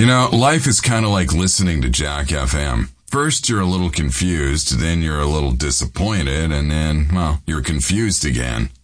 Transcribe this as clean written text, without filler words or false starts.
Life is kind of like listening to Jack FM. First, you're a little confused, then you're a little disappointed, and then, you're confused again.